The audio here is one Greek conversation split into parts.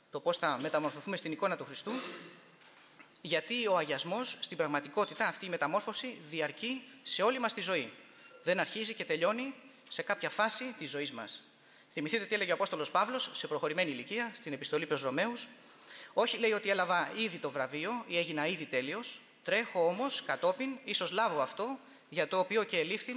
το πώς θα μεταμορφωθούμε στην εικόνα του Χριστού, γιατί ο αγιασμός, στην πραγματικότητα, αυτή η μεταμόρφωση διαρκεί σε όλη μας τη ζωή. Δεν αρχίζει και τελειώνει σε κάποια φάση της ζωής μας. Θυμηθείτε τι έλεγε ο Απόστολος Παύλος σε προχωρημένη ηλικία, στην επιστολή προς Ρωμαίους. Όχι, λέει, ότι έλαβα ήδη το βραβείο ή έγινα ήδη τέλειος, τρέχω όμως κατόπιν, ίσως λάβω αυτό, για το οποίο και ελήφθην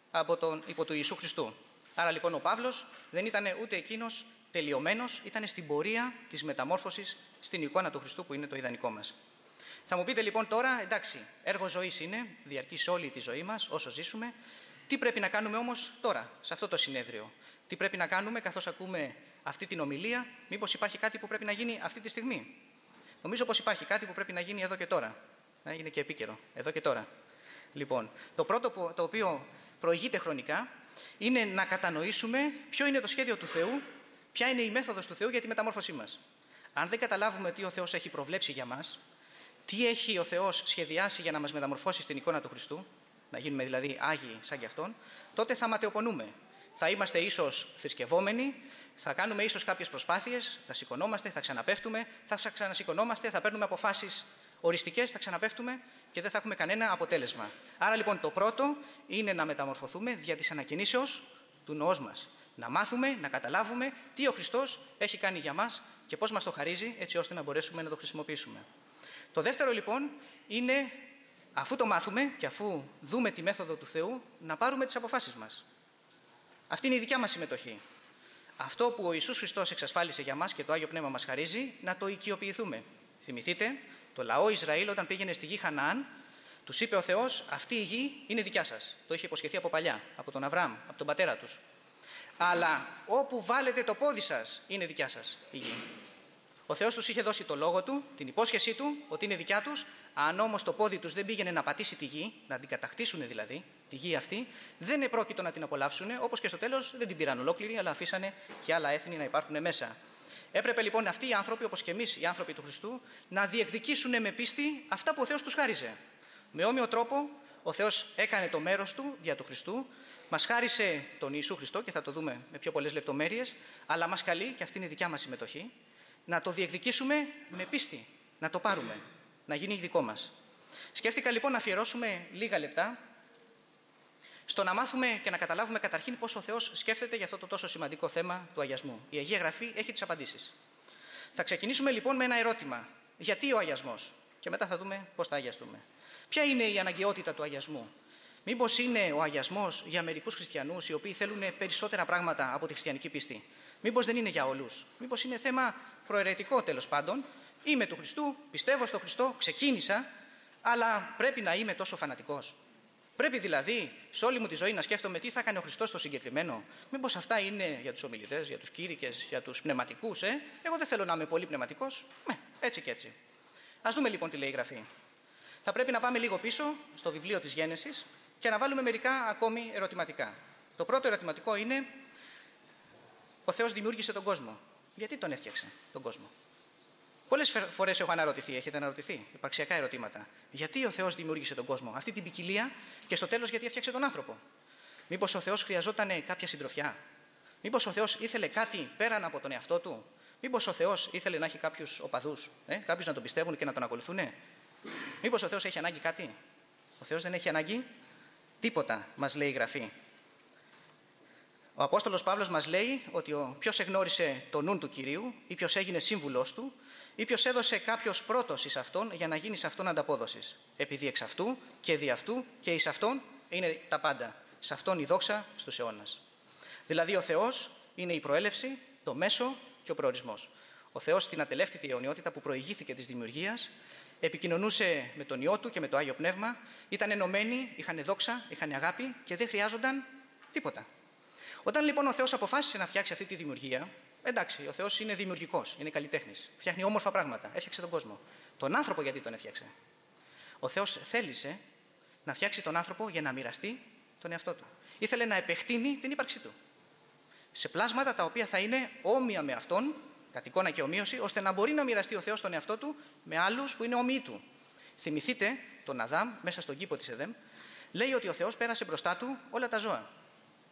υπό του Ιησού Χριστού. Άρα λοιπόν ο Παύλος δεν ήταν ούτε εκείνος τελειωμένος, ήταν στην πορεία της μεταμόρφωσης στην εικόνα του Χριστού που είναι το ιδανικό μας. Θα μου πείτε λοιπόν τώρα, εντάξει, έργο ζωής είναι, διαρκεί σε όλη τη ζωή μας, όσο ζήσουμε. Τι πρέπει να κάνουμε όμως τώρα, σε αυτό το συνέδριο? Τι πρέπει να κάνουμε καθώς ακούμε αυτή την ομιλία? Μήπως υπάρχει κάτι που πρέπει να γίνει αυτή τη στιγμή? Νομίζω πως υπάρχει κάτι που πρέπει να γίνει εδώ και τώρα. Να είναι και επίκαιρο, εδώ και τώρα. Λοιπόν, το πρώτο το οποίο προηγείται χρονικά είναι να κατανοήσουμε ποιο είναι το σχέδιο του Θεού, ποια είναι η μέθοδος του Θεού για τη μεταμόρφωσή μας. Αν δεν καταλάβουμε τι ο Θεός έχει προβλέψει για μας, τι έχει ο Θεός σχεδιάσει για να μας μεταμορφώσει στην εικόνα του Χριστού, να γίνουμε δηλαδή άγιοι σαν κι Αυτόν, τότε θα ματαιοπονούμε. Θα είμαστε ίσως θρησκευόμενοι, θα κάνουμε ίσως κάποιες προσπάθειες, θα σηκωνόμαστε, θα ξαναπέφτουμε, θα ξανασηκωνόμαστε, θα παίρνουμε αποφάσεις οριστικές, θα ξαναπέφτουμε και δεν θα έχουμε κανένα αποτέλεσμα. Άρα λοιπόν το πρώτο είναι να μεταμορφωθούμε δια της ανακαινήσεως του νοός μας. Να μάθουμε, να καταλάβουμε τι ο Χριστός έχει κάνει για μας και πώς μας το χαρίζει, έτσι ώστε να μπορέσουμε να το χρησιμοποιήσουμε. Το δεύτερο λοιπόν είναι, αφού το μάθουμε και αφού δούμε τη μέθοδο του Θεού, να πάρουμε τις αποφάσεις μας. Αυτή είναι η δικιά μας συμμετοχή. Αυτό που ο Ιησούς Χριστός εξασφάλισε για μας και το Άγιο Πνεύμα μας χαρίζει, να το οικειοποιηθούμε. Θυμηθείτε, το λαό Ισραήλ όταν πήγαινε στη γη Χαναάν, τους είπε ο Θεός, αυτή η γη είναι δικιά σας. Το είχε υποσχεθεί από παλιά, από τον Αβραάμ, από τον πατέρα τους. Αλλά όπου βάλετε το πόδι σας είναι δικιά σας η γη. Ο Θεός τους είχε δώσει το λόγο του, την υπόσχεσή του, ότι είναι δικιά τους. Αν όμως το πόδι τους δεν πήγαινε να πατήσει τη γη, να την κατακτήσουν δηλαδή, τη γη αυτή, δεν επρόκειτο να την απολαύσουν, όπως και στο τέλος δεν την πήραν ολόκληρη, αλλά αφήσανε και άλλα έθνη να υπάρχουν μέσα. Έπρεπε λοιπόν αυτοί οι άνθρωποι, όπως και εμείς οι άνθρωποι του Χριστού, να διεκδικήσουν με πίστη αυτά που ο Θεός τους χάριζε. Με όμοιο τρόπο, ο Θεός έκανε το μέρος του δια του Χριστού, μας χάρισε τον Ιησού Χριστό και θα το δούμε με πιο πολλές λεπτομέρειες, αλλά μας καλεί, και αυτή είναι η δικιά μας συμμετοχή, να το διεκδικήσουμε με πίστη, να το πάρουμε, να γίνει δικό μας. Σκέφτηκα λοιπόν να αφιερώσουμε λίγα λεπτά στο να μάθουμε και να καταλάβουμε καταρχήν πώς ο Θεός σκέφτεται για αυτό το τόσο σημαντικό θέμα του αγιασμού. Η Αγία Γραφή έχει τις απαντήσεις. Θα ξεκινήσουμε λοιπόν με ένα ερώτημα. Γιατί ο αγιασμός? Και μετά θα δούμε πώς θα αγιαστούμε. Ποια είναι η αναγκαιότητα του αγιασμού? Μήπως είναι ο αγιασμός για μερικούς χριστιανούς οι οποίοι θέλουν περισσότερα πράγματα από τη χριστιανική πίστη? Μήπως δεν είναι για όλους? Μήπως είναι θέμα προαιρετικό τέλος πάντων? Είμαι του Χριστού, πιστεύω στο Χριστό, ξεκίνησα, αλλά πρέπει να είμαι τόσο φανατικός? Πρέπει δηλαδή σε όλη μου τη ζωή να σκέφτομαι τι θα κάνει ο Χριστός στο συγκεκριμένο? Μήπως αυτά είναι για τους ομιλητές, για τους κήρυκες, για τους πνευματικούς? Εγώ δεν θέλω να είμαι πολύ πνευματικός. Έτσι και έτσι. Ας δούμε λοιπόν τι λέει η Γραφή. Θα πρέπει να πάμε λίγο πίσω στο βιβλίο της Γένεσης και να βάλουμε μερικά ακόμη ερωτηματικά. Το πρώτο ερωτηματικό είναι: ο Θεός δημιούργησε τον κόσμο. Γιατί τον έφτιαξε τον κόσμο? Πολλές φορές έχω αναρωτηθεί, έχετε αναρωτηθεί, υπαρξιακά ερωτήματα. Γιατί ο Θεός δημιούργησε τον κόσμο, αυτή την ποικιλία, και στο τέλος γιατί έφτιαξε τον άνθρωπο? Μήπως ο Θεός χρειαζόταν κάποια συντροφιά? Μήπως ο Θεός ήθελε κάτι πέραν από τον εαυτό του? Μήπως ο Θεός ήθελε να έχει κάποιους οπαδούς, κάποιους να τον πιστεύουν και να τον ακολουθούν? Μήπως ο Θεός έχει ανάγκη κάτι? Ο Θεός δεν έχει ανάγκη τίποτα, μας λέει η Γραφή. Ο Απόστολος Παύλος μας λέει ότι ποιος εγνώρισε το νουν του Κυρίου, ή ποιος έγινε σύμβουλός του, ή ποιος έδωσε κάποιος πρώτος εις αυτόν για να γίνει σε αυτόν ανταπόδοσης. Επειδή εξ αυτού και δι' αυτού και εις αυτόν είναι τα πάντα. Σε αυτόν η δόξα στους αιώνας. Δηλαδή ο Θεός είναι η προέλευση, το μέσο και ο προορισμός. Ο Θεός στην ατελεύτητη αιωνιότητα που προηγήθηκε της δημιουργίας επικοινωνούσε με τον Υιό του και με το Άγιο Πνεύμα, ήταν ενωμένοι, είχαν δόξα, είχαν αγάπη και δεν χρειάζονταν τίποτα. Όταν λοιπόν ο Θεός αποφάσισε να φτιάξει αυτή τη δημιουργία, εντάξει, ο Θεός είναι δημιουργικός, είναι καλλιτέχνης, φτιάχνει όμορφα πράγματα, έφτιαξε τον κόσμο. Τον άνθρωπο γιατί τον έφτιαξε? Ο Θεός θέλησε να φτιάξει τον άνθρωπο για να μοιραστεί τον εαυτό του. Ήθελε να επεκτείνει την ύπαρξή του σε πλάσματα τα οποία θα είναι όμοια με αυτόν, κατ' εικόνα και ομοίωση, ώστε να μπορεί να μοιραστεί ο Θεός τον εαυτό του με άλλους που είναι όμοιοι του. Θυμηθείτε τον Αδάμ μέσα στον κήπο της Εδέμ, λέει ότι ο Θεός πέρασε μπροστά του όλα τα ζώα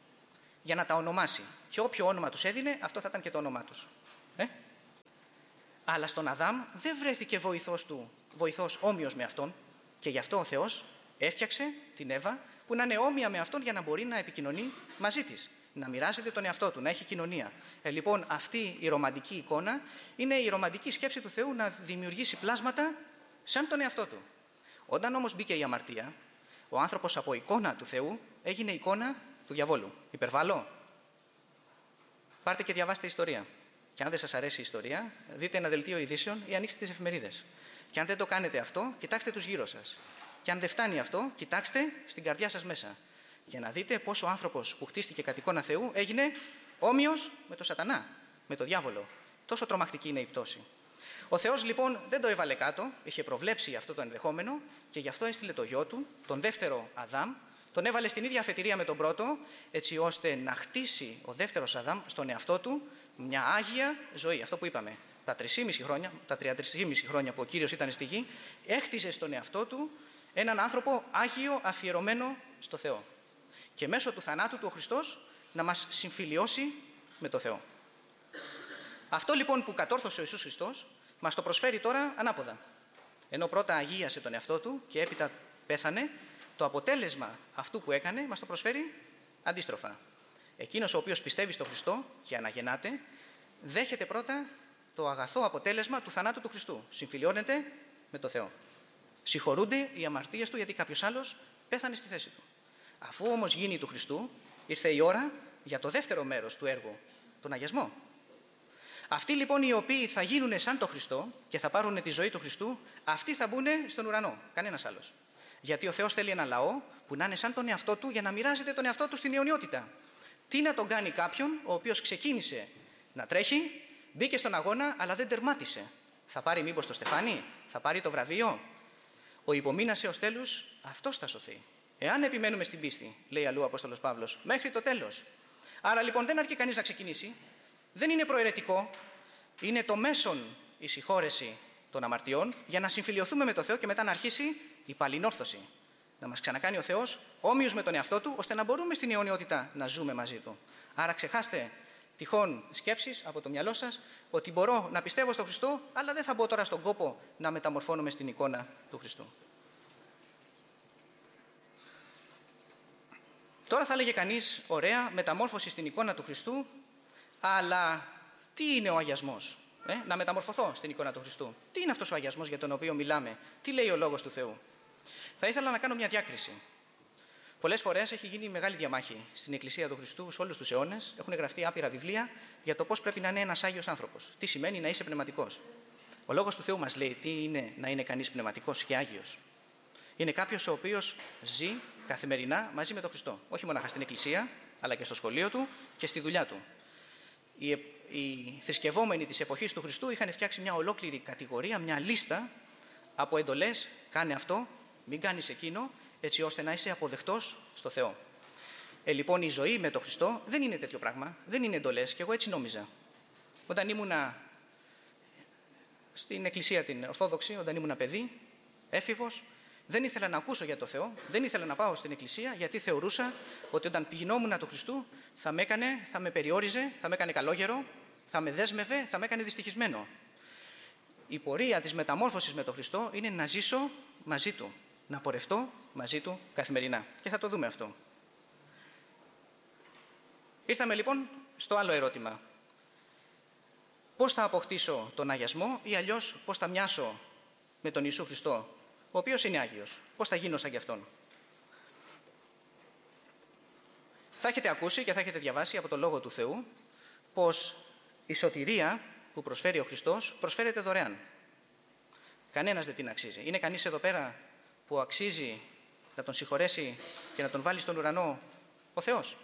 για να τα ονομάσει. Και όποιο όνομα τους έδινε, αυτό θα ήταν και το όνομά τους. Αλλά στον Αδάμ δεν βρέθηκε βοηθός όμοιος με αυτόν, και γι' αυτό ο Θεός έφτιαξε την Εύα που να είναι όμοια με αυτόν για να μπορεί να επικοινωνεί μαζί της, να μοιράζεται τον εαυτό του, να έχει κοινωνία. Λοιπόν, αυτή η ρομαντική εικόνα είναι η ρομαντική σκέψη του Θεού να δημιουργήσει πλάσματα σαν τον εαυτό του. Όταν όμως μπήκε η αμαρτία, ο άνθρωπος από εικόνα του Θεού έγινε εικόνα του διαβόλου. Υπερβάλλω? Πάρτε και διαβάστε ιστορία. Και αν δεν σας αρέσει η ιστορία, δείτε ένα δελτίο ειδήσεων ή ανοίξτε τις εφημερίδες. Και αν δεν το κάνετε αυτό, κοιτάξτε τους γύρω σας. Και αν δεν φτάνει αυτό, κοιτάξτε στην καρδιά σας μέσα. Για να δείτε πώς ο άνθρωπος που χτίστηκε κατ' εικόνα Θεού έγινε όμοιος με τον Σατανά, με τον διάβολο. Τόσο τρομακτική είναι η πτώση. Ο Θεός λοιπόν δεν το έβαλε κάτω, είχε προβλέψει αυτό το ενδεχόμενο και γι' αυτό έστειλε το γιο του, τον δεύτερο Αδάμ, τον έβαλε στην ίδια αφετηρία με τον πρώτο, έτσι ώστε να χτίσει ο δεύτερος Αδάμ στον εαυτό του μια άγια ζωή. Αυτό που είπαμε, τα 33,5 χρόνια που ο Κύριος ήταν στη γη, έχτιζε στον εαυτό του έναν άνθρωπο άγιο αφιερωμένο στο Θεό. Και μέσω του θανάτου του ο Χριστός να μας συμφιλιώσει με το Θεό. Αυτό λοιπόν που κατόρθωσε ο Ιησούς Χριστός μας το προσφέρει τώρα ανάποδα. Ενώ πρώτα αγίασε τον εαυτό του και έπειτα πέθανε, το αποτέλεσμα αυτού που έκανε μας το προσφέρει αντίστροφα. Εκείνος ο οποίος πιστεύει στο Χριστό και αναγεννάται, δέχεται πρώτα το αγαθό αποτέλεσμα του θανάτου του Χριστού. Συμφιλιώνεται με το Θεό. Συγχωρούνται οι αμαρτίες του γιατί κάποιος άλλος πέθανε στη θέση του. Αφού όμως γίνει του Χριστού, ήρθε η ώρα για το δεύτερο μέρος του έργου, τον αγιασμό. Αυτοί λοιπόν οι οποίοι θα γίνουν σαν τον Χριστό και θα πάρουν τη ζωή του Χριστού, αυτοί θα μπουν στον ουρανό, κανένας άλλος. Γιατί ο Θεός θέλει ένα λαό που να είναι σαν τον εαυτό του για να μοιράζεται τον εαυτό του στην αιωνιότητα. Τι να τον κάνει κάποιον ο οποίος ξεκίνησε να τρέχει, μπήκε στον αγώνα αλλά δεν τερμάτισε. Θα πάρει μήπως το στεφάνι, θα πάρει το βραβείο? Ο υπομείνας έως τέλους, αυτός θα σωθεί. Εάν επιμένουμε στην πίστη, λέει αλλού ο Απόστολος Παύλος, μέχρι το τέλος. Άρα λοιπόν δεν αρκεί κανείς να ξεκινήσει, δεν είναι προαιρετικό, είναι το μέσον η συγχώρεση των αμαρτιών για να συμφιλιωθούμε με το Θεό και μετά να αρχίσει η παλινόρθωση. Να μας ξανακάνει ο Θεός όμοιους με τον εαυτό του, ώστε να μπορούμε στην αιωνιότητα να ζούμε μαζί του. Άρα ξεχάστε τυχόν σκέψεις από το μυαλό σας ότι μπορώ να πιστεύω στον Χριστό, αλλά δεν θα μπω τώρα στον κόπο να μεταμορφώνομαι στην εικόνα του Χριστού. Τώρα θα έλεγε κανείς, ωραία, μεταμόρφωση στην εικόνα του Χριστού, αλλά τι είναι ο αγιασμός? Να μεταμορφωθώ στην εικόνα του Χριστού. Τι είναι αυτός ο αγιασμός για τον οποίο μιλάμε? Τι λέει ο Λόγος του Θεού? Θα ήθελα να κάνω μια διάκριση. Πολλές φορές έχει γίνει μεγάλη διαμάχη στην Εκκλησία του Χριστού σε όλους τους αιώνες. Έχουν γραφτεί άπειρα βιβλία για το πώς πρέπει να είναι ένας άγιος άνθρωπος. Τι σημαίνει να είσαι πνευματικός? Ο Λόγος του Θεού μας λέει τι είναι να είναι κανείς πνευματικός και άγιος. Είναι κάποιος ο οποίος ζει καθημερινά μαζί με τον Χριστό. Όχι μόνο στην Εκκλησία, αλλά και στο σχολείο του και στη δουλειά του. Οι θρησκευόμενοι της εποχής του Χριστού είχαν φτιάξει μια ολόκληρη κατηγορία, μια λίστα από εντολές. Κάνε αυτό, μην κάνεις εκείνο, έτσι ώστε να είσαι αποδεκτός στο Θεό. Λοιπόν, η ζωή με τον Χριστό δεν είναι τέτοιο πράγμα, δεν είναι εντολές, και εγώ έτσι νόμιζα. Όταν ήμουνα στην Εκκλησία την Ορθόδοξη, όταν ήμουνα παιδί, έφηβος, δεν ήθελα να ακούσω για το Θεό, δεν ήθελα να πάω στην Εκκλησία, γιατί θεωρούσα ότι όταν πηγαινόμουν του Χριστού θα με περιόριζε, θα με έκανε καλόγερο, θα με δέσμευε, θα με έκανε δυστυχισμένο. Η πορεία της μεταμόρφωσης με τον Χριστό είναι να ζήσω μαζί Του, να πορευτώ μαζί Του καθημερινά. Και θα το δούμε αυτό. Ήρθαμε λοιπόν στο άλλο ερώτημα. Πώς θα αποκτήσω τον αγιασμό, ή αλλιώς πώς θα μοιάσω με τον Ιησού Χριστό, ο οποίος είναι Άγιος? Πώς θα γίνω σαν κι Αυτόν? Θα έχετε ακούσει και θα έχετε διαβάσει από το Λόγο του Θεού πως η σωτηρία που προσφέρει ο Χριστός προσφέρεται δωρεάν. Κανένας δεν την αξίζει. Είναι κανείς εδώ πέρα που αξίζει να τον συγχωρέσει και να τον βάλει στον ουρανό ο Θεός?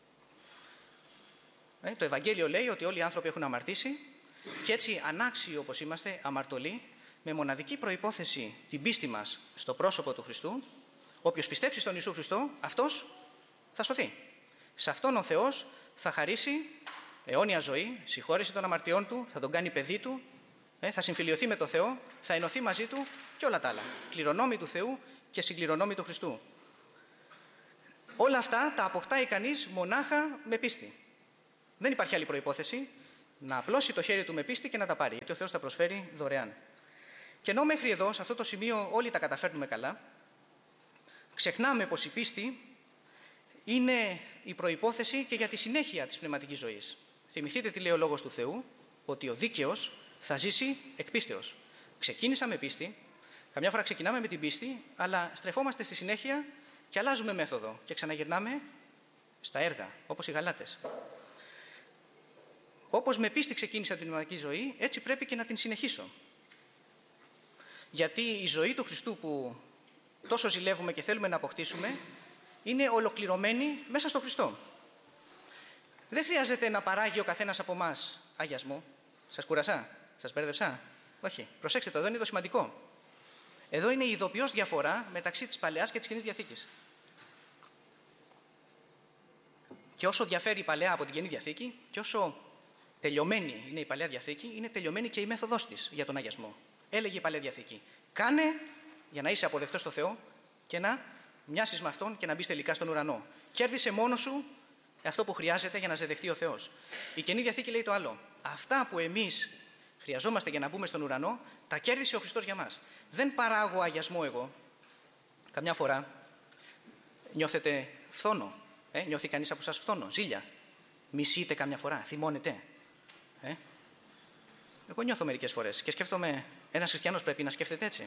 Το Ευαγγέλιο λέει ότι όλοι οι άνθρωποι έχουν αμαρτήσει και έτσι ανάξιοι όπως είμαστε, αμαρτωλοί, με μοναδική προϋπόθεση την πίστη μας στο πρόσωπο του Χριστού, όποιος πιστέψει στον Ιησού Χριστό, αυτός θα σωθεί. Σε αυτόν ο Θεός θα χαρίσει αιώνια ζωή, συγχώρεση των αμαρτιών του, θα τον κάνει παιδί του, θα συμφιλιωθεί με τον Θεό, θα ενωθεί μαζί του και όλα τα άλλα. Κληρονόμοι του Θεού και συγκληρονόμοι του Χριστού. Όλα αυτά τα αποκτάει κανείς μονάχα με πίστη. Δεν υπάρχει άλλη προϋπόθεση. Να απλώσει το χέρι του με πίστη και να τα πάρει, γιατί ο Θεός τα προσφέρει δωρεάν. Και ενώ μέχρι εδώ, σε αυτό το σημείο, όλοι τα καταφέρνουμε καλά, ξεχνάμε πως η πίστη είναι η προϋπόθεση και για τη συνέχεια της πνευματικής ζωής. Θυμηθείτε τι λέει ο Λόγος του Θεού, ότι ο δίκαιος θα ζήσει εκ πίστεως. Ξεκίνησα με πίστη, καμιά φορά ξεκινάμε με την πίστη, αλλά στρεφόμαστε στη συνέχεια και αλλάζουμε μέθοδο και ξαναγυρνάμε στα έργα, όπως οι Γαλάτες. Όπως με πίστη ξεκίνησα την πνευματική ζωή, έτσι πρέπει και να την συνεχίσω. Γιατί η ζωή του Χριστού που τόσο ζηλεύουμε και θέλουμε να αποκτήσουμε, είναι ολοκληρωμένη μέσα στο Χριστό. Δεν χρειάζεται να παράγει ο καθένας από εμάς αγιασμό. Σας κούρασα, σας μπέρδεψα? Όχι. Προσέξτε το, εδώ είναι το σημαντικό. Εδώ είναι η ειδοποιώς διαφορά μεταξύ της Παλαιάς και της Καινής Διαθήκης. Και όσο διαφέρει η Παλαιά από την Καινή Διαθήκη, και όσο τελειωμένη είναι η Παλαιά Διαθήκη, είναι τελειωμένη και η μέθοδός της για τον αγιασμό. Έλεγε η Παλαιά Διαθήκη: κάνε για να είσαι αποδεκτός στο Θεό και να μοιάσεις με Αυτόν και να μπεις τελικά στον ουρανό. Κέρδισε μόνος σου αυτό που χρειάζεται για να σε δεχτεί ο Θεός. Η Καινή Διαθήκη λέει το άλλο. Αυτά που εμείς χρειαζόμαστε για να μπούμε στον ουρανό, τα κέρδισε ο Χριστός για μας. Δεν παράγω αγιασμό εγώ. Καμιά φορά νιώθετε φθόνο. Νιώθει κανείς από σας φθόνο, ζήλια? Μισείτε καμιά φορά, θυμώνετε? Εγώ νιώθω μερικές φορές και σκέφτομαι, ένας χριστιανός πρέπει να σκέφτεται έτσι.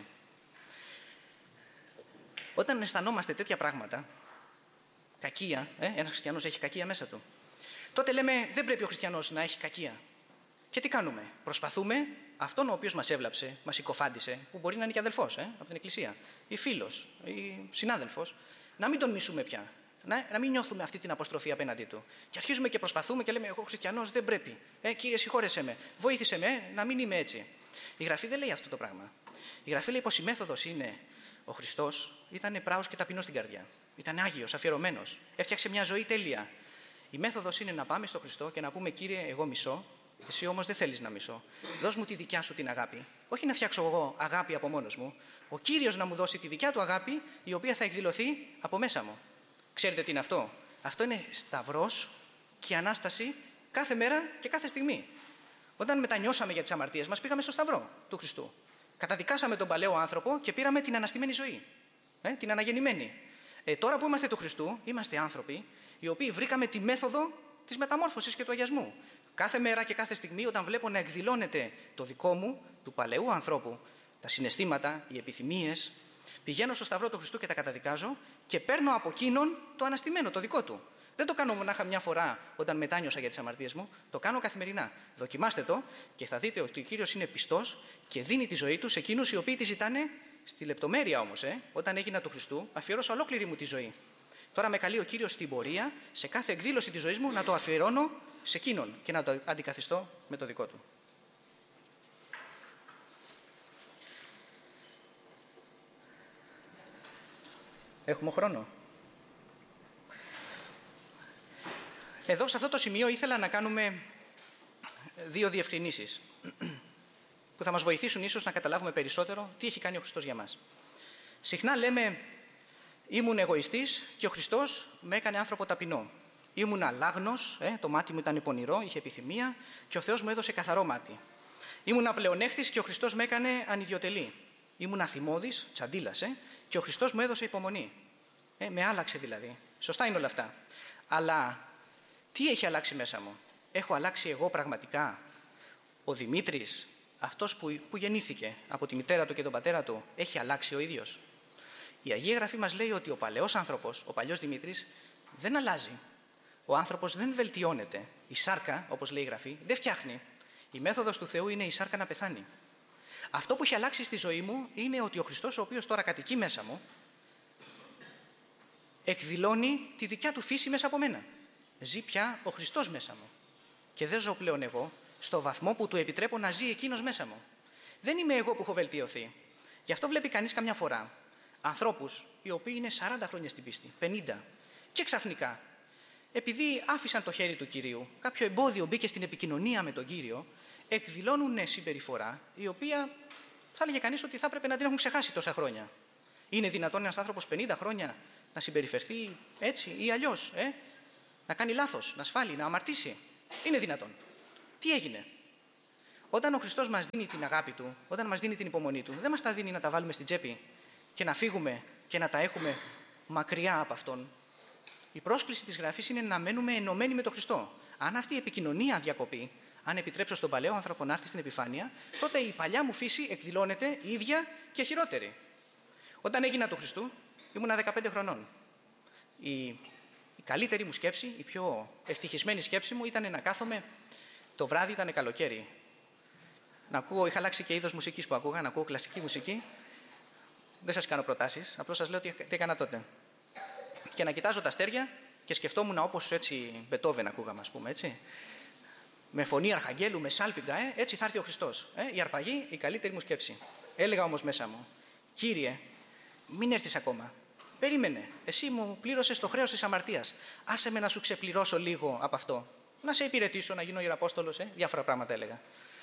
Όταν αισθανόμαστε τέτοια πράγματα, κακία, ένας χριστιανός έχει κακία μέσα του, τότε λέμε δεν πρέπει ο χριστιανός να έχει κακία. Και τι κάνουμε? Προσπαθούμε αυτόν ο οποίος μας έβλαψε, μας συκοφάντησε, που μπορεί να είναι και αδελφός από την εκκλησία, ή φίλος, ή συνάδελφος, να μην τον μισούμε πια. Να μην νιώθουμε αυτή την αποστροφή απέναντί του. Και αρχίζουμε και προσπαθούμε και λέμε: εγώ χριστιανός δεν πρέπει. Κύριε, συγχώρεσέ με, βοήθησε με να μην είμαι έτσι. Η Γραφή δεν λέει αυτό το πράγμα. Η Γραφή λέει πως η μέθοδος είναι: ο Χριστός ήταν πράος και ταπεινός στην καρδιά. Ήταν άγιος, αφιερωμένος. Έφτιαξε μια ζωή τέλεια. Η μέθοδος είναι να πάμε στο Χριστό και να πούμε: Κύριε, εγώ μισώ. Εσύ όμως δεν θέλεις να μισώ. Δώσ' μου τη δικιά σου την αγάπη. Όχι να φτιάξω εγώ αγάπη από μόνος μου. Ο Κύριος να μου δώσει τη δικιά του αγάπη, η οποία θα εκδηλωθεί από μέσα μου. Ξέρετε τι είναι αυτό? Αυτό είναι σταυρός και Ανάσταση κάθε μέρα και κάθε στιγμή. Όταν μετανιώσαμε για τις αμαρτίες μας, πήγαμε στο σταυρό του Χριστού. Καταδικάσαμε τον παλαιό άνθρωπο και πήραμε την αναστημένη ζωή. Την αναγεννημένη. Τώρα που είμαστε του Χριστού, είμαστε άνθρωποι οι οποίοι βρήκαμε τη μέθοδο της μεταμόρφωσης και του αγιασμού. Κάθε μέρα και κάθε στιγμή, όταν βλέπω να εκδηλώνεται το δικό μου, του παλαιού ανθρώπου, τα συναισθήματα, οι επιθυμίες, πηγαίνω στο σταυρό του Χριστού και τα καταδικάζω και παίρνω από εκείνον το αναστημένο, το δικό του. Δεν το κάνω μονάχα μια φορά όταν μετάνιωσα για τις αμαρτίες μου, το κάνω καθημερινά. Δοκιμάστε το και θα δείτε ότι ο Κύριος είναι πιστός και δίνει τη ζωή του σε εκείνους οι οποίοι τη ζητάνε στη λεπτομέρεια όμως. Όταν έγινα του Χριστού, αφιέρωσα ολόκληρη μου τη ζωή. Τώρα με καλεί ο Κύριος στην πορεία, σε κάθε εκδήλωση της ζωής μου, να το αφιερώνω σε εκείνον και να το αντικαθιστώ με το δικό του. Έχουμε χρόνο? Εδώ, σε αυτό το σημείο, ήθελα να κάνουμε δύο διευκρινήσεις που θα μας βοηθήσουν ίσως να καταλάβουμε περισσότερο τι έχει κάνει ο Χριστός για μας. Συχνά λέμε ήμουν εγωιστής και ο Χριστός με έκανε άνθρωπο ταπεινό. Ήμουν αλάγνος, το μάτι μου ήταν πονηρό, είχε επιθυμία και ο Θεός μου έδωσε καθαρό μάτι. Ήμουν πλεονέκτης και ο Χριστός με έκανε ανιδιοτελή. Ήμουν αθυμώδης, τσαντίλας, και ο Χριστός μου έδωσε υπομονή. Με άλλαξε δηλαδή. Σωστά είναι όλα αυτά. Αλλά τι έχει αλλάξει μέσα μου? Έχω αλλάξει εγώ πραγματικά? Ο Δημήτρης, αυτός που γεννήθηκε από τη μητέρα του και τον πατέρα του, έχει αλλάξει ο ίδιος? Η Αγία Γραφή μας λέει ότι ο παλαιός άνθρωπος, ο παλιός Δημήτρης, δεν αλλάζει. Ο άνθρωπος δεν βελτιώνεται. Η σάρκα, όπως λέει η Γραφή, δεν φτιάχνει. Η μέθοδος του Θεού είναι η σάρκα να πεθάνει. Αυτό που έχει αλλάξει στη ζωή μου είναι ότι ο Χριστός, ο οποίος τώρα κατοικεί μέσα μου, εκδηλώνει τη δικιά του φύση μέσα από μένα. Ζει πια ο Χριστός μέσα μου. Και δεν ζω πλέον εγώ, στο βαθμό που του επιτρέπω να ζει εκείνος μέσα μου. Δεν είμαι εγώ που έχω βελτιωθεί. Γι' αυτό βλέπει κανείς καμιά φορά ανθρώπους οι οποίοι είναι 40 χρόνια στην πίστη, 50, και ξαφνικά, επειδή άφησαν το χέρι του Κυρίου, κάποιο εμπόδιο μπήκε στην επικοινωνία με τον Κύριο, εκδηλώνουν συμπεριφορά η οποία θα έλεγε κανείς ότι θα έπρεπε να την έχουν ξεχάσει τόσα χρόνια. Είναι δυνατόν ένας άνθρωπος 50 χρόνια να συμπεριφερθεί έτσι ή αλλιώς, να κάνει λάθος, να σφάλει, να αμαρτήσει? Είναι δυνατόν? Τι έγινε? Όταν ο Χριστός μας δίνει την αγάπη Του, όταν μας δίνει την υπομονή Του, δεν μας τα δίνει να τα βάλουμε στην τσέπη και να φύγουμε και να τα έχουμε μακριά από Αυτόν. Η πρόσκληση της Γραφής είναι να μένουμε ενωμένοι με τον Χριστό. Αν αυτή η επικοινωνία διακοπεί, αν επιτρέψω στον παλαιό άνθρωπο να έρθει στην επιφάνεια, τότε η παλιά μου φύση εκδηλώνεται ίδια και χειρότερη. Όταν έγινα του Χριστού, ήμουνα 15 χρονών. Η καλύτερη μου σκέψη, η πιο ευτυχισμένη σκέψη μου ήταν να κάθομαι το βράδυ, ήταν καλοκαίρι. Να ακούω, είχα αλλάξει και είδος μουσικής που ακούγα, να ακούω κλασική μουσική. Δεν σας κάνω προτάσεις, απλώς σας λέω τι έκανα τότε. Και να κοιτάζω τα αστέρια και σκεφτόμουν όπως έτσι Μπετόβεν ακούγαμε, ας πούμε, έτσι. Με φωνή αρχαγγέλου, με σάλπιγγα, έτσι θα έρθει ο Χριστός. Η αρπαγή, η καλύτερη μου σκέψη. Έλεγα όμως μέσα μου, Κύριε, μην έρθεις ακόμα. Περίμενε. Εσύ μου πλήρωσες το χρέος της αμαρτίας. Άσε με να σου ξεπληρώσω λίγο από αυτό. Να σε υπηρετήσω, να γίνω ιεραπόστολος, διάφορα πράγματα έλεγα.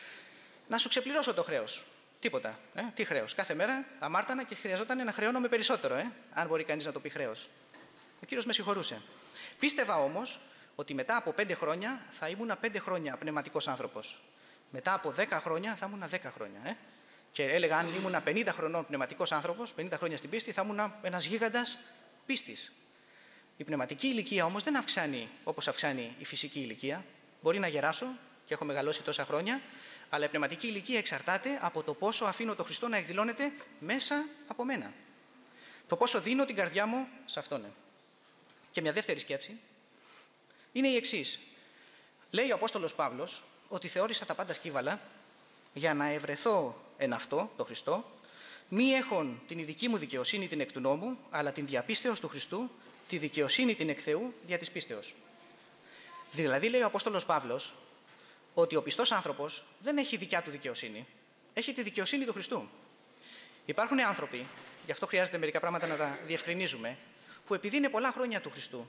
Να σου ξεπληρώσω το χρέος. Τίποτα. Τι χρέος? Κάθε μέρα αμάρτανα και χρειαζόταν να χρεώνομαι περισσότερο, αν μπορεί κανείς να το πει χρέος. Ο Κύριος με συγχωρούσε. Πίστευα όμως ότι μετά από 5 χρόνια θα ήμουν 5 χρόνια πνευματικός άνθρωπος. Μετά από 10 χρόνια θα ήμουν 10 χρόνια. Και έλεγα, αν ήμουν 50 χρονών πνευματικός άνθρωπος, 50 χρόνια στην πίστη, θα ήμουν ένας γίγαντας πίστης. Η πνευματική ηλικία όμως δεν αυξάνει όπως αυξάνει η φυσική ηλικία. Μπορεί να γεράσω και έχω μεγαλώσει τόσα χρόνια, αλλά η πνευματική ηλικία εξαρτάται από το πόσο αφήνω τον Χριστό να εκδηλώνεται μέσα από μένα. Το πόσο δίνω την καρδιά μου σε Αυτόν. Και μια δεύτερη σκέψη είναι η εξής. Λέει ο Απόστολος Παύλος ότι θεώρησα τα πάντα σκύβαλα για να ευρεθώ εν αυτό, το Χριστό, μη έχων την ειδική μου δικαιοσύνη την εκ του νόμου, αλλά την διαπίστεως του Χριστού, τη δικαιοσύνη την εκ Θεού δια της πίστεως. Δηλαδή, λέει ο Απόστολος Παύλος, ότι ο πιστός άνθρωπος δεν έχει δικιά του δικαιοσύνη, έχει τη δικαιοσύνη του Χριστού. Υπάρχουν άνθρωποι, γι' αυτό χρειάζεται μερικά πράγματα να τα διευκρινίζουμε, που επειδή είναι πολλά χρόνια του Χριστού,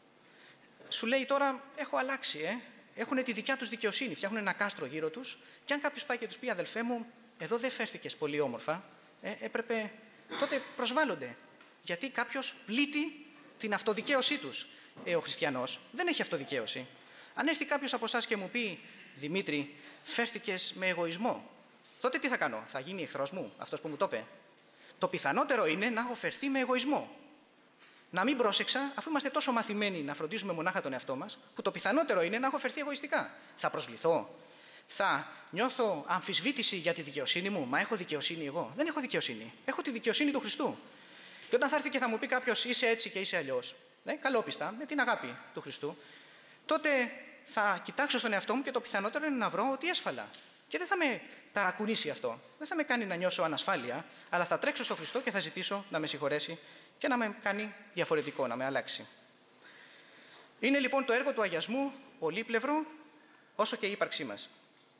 σου λέει τώρα έχω αλλάξει, έχουν τη δικιά τους δικαιοσύνη, φτιάχνουν ένα κάστρο γύρω τους και αν κάποιος πάει και τους πει αδελφέ μου, εδώ δεν φέρθηκες πολύ όμορφα, έπρεπε, τότε προσβάλλονται. Γιατί κάποιος πλήττει την αυτοδικαίωσή τους. Ο χριστιανός δεν έχει αυτοδικαίωση. Αν έρθει κάποιος από εσάς και μου πει Δημήτρη, φέρθηκες με εγωισμό, τότε τι θα κάνω? Θα γίνει εχθρός μου αυτός που μου το είπε? Το πιθανότερο είναι να έχω φερθεί με εγωισμό. Να μην πρόσεξα, αφού είμαστε τόσο μαθημένοι να φροντίζουμε μονάχα τον εαυτό μας, που το πιθανότερο είναι να έχω φερθεί εγωιστικά. Θα προσβληθώ? Θα νιώθω αμφισβήτηση για τη δικαιοσύνη μου? Μα έχω δικαιοσύνη εγώ? Δεν έχω δικαιοσύνη. Έχω τη δικαιοσύνη του Χριστού. Και όταν θα έρθει και θα μου πει κάποιος είσαι έτσι και είσαι αλλιώς, καλόπιστα, με την αγάπη του Χριστού, τότε θα κοιτάξω στον εαυτό μου και το πιθανότερο είναι να βρω ότι έσφαλα. Και δεν θα με ταρακουνήσει αυτό. Δεν θα με κάνει να νιώσω ανασφάλεια, αλλά θα τρέξω στον Χριστό και θα ζητήσω να με συγχωρέσει και να με κάνει διαφορετικό, να με αλλάξει. Είναι λοιπόν το έργο του αγιασμού πολύπλευρο όσο και η ύπαρξή μας.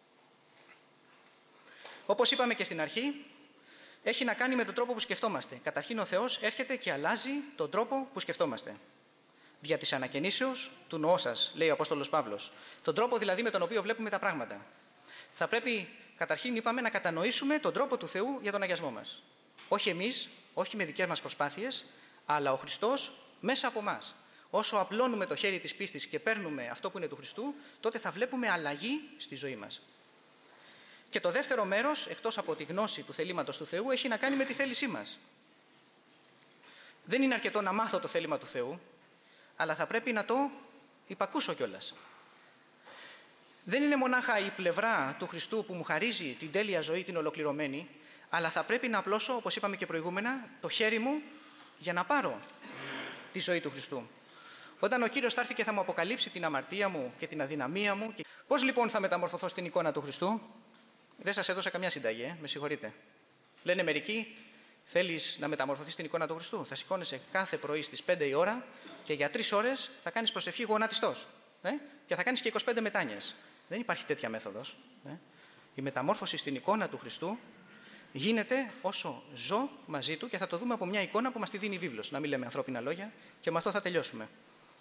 Όπως είπαμε και στην αρχή, έχει να κάνει με τον τρόπο που σκεφτόμαστε. Καταρχήν ο Θεός έρχεται και αλλάζει τον τρόπο που σκεφτόμαστε. Δια της ανακαινήσεως του νοός σας, λέει ο Απόστολος Παύλος. Τον τρόπο δηλαδή με τον οποίο βλέπουμε τα πράγματα. Θα πρέπει, καταρχήν είπαμε, να κατανοήσουμε τον τρόπο του Θεού για τον αγιασμό μας. Όχι εμείς, όχι με δικές μας προσπάθειες, αλλά ο Χριστός μέσα από εμάς. Όσο απλώνουμε το χέρι της πίστης και παίρνουμε αυτό που είναι του Χριστού, τότε θα βλέπουμε αλλαγή στη ζωή μας. Και το δεύτερο μέρος, εκτός από τη γνώση του θελήματος του Θεού, έχει να κάνει με τη θέλησή μας. Δεν είναι αρκετό να μάθω το θέλημα του Θεού, αλλά θα πρέπει να το υπακούσω κιόλας. Δεν είναι μονάχα η πλευρά του Χριστού που μου χαρίζει την τέλεια ζωή, την ολοκληρωμένη, αλλά θα πρέπει να απλώσω, όπως είπαμε και προηγούμενα, το χέρι μου για να πάρω τη ζωή του Χριστού. Όταν ο Κύριος θα έρθει και θα μου αποκαλύψει την αμαρτία μου και την αδυναμία μου, πώς λοιπόν θα μεταμορφωθώ στην εικόνα του Χριστού? Δεν σας έδωσα καμιά συνταγή, με συγχωρείτε. Λένε μερικοί, θέλεις να μεταμορφωθείς στην εικόνα του Χριστού? Θα σηκώνεσαι κάθε πρωί στις 5 η ώρα και για 3 ώρες θα κάνεις προσευχή γονατιστός. Και θα κάνεις και 25 μετάνοιες. Δεν υπάρχει τέτοια μέθοδος. Η μεταμόρφωση στην εικόνα του Χριστού γίνεται όσο ζω μαζί του και θα το δούμε από μια εικόνα που μας τη δίνει η βίβλος. Να μην λέμε ανθρώπινα λόγια και με αυτό θα τελειώσουμε.